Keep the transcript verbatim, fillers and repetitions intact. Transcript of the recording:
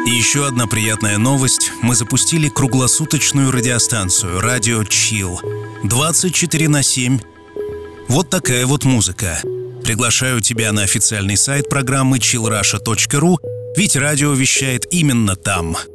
И еще одна приятная новость. Мы запустили круглосуточную радиостанцию «Радио Чилл». двадцать четыре на семь. Вот такая вот музыка. Приглашаю тебя на официальный сайт программы чилл раша точка ру, ведь радио вещает именно там.